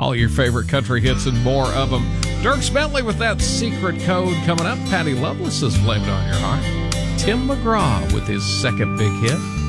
All your favorite country hits and more of them. Dierks Bentley with that secret code coming up. Patty Loveless is Blame It On Your Heart. Tim McGraw with his second big hit.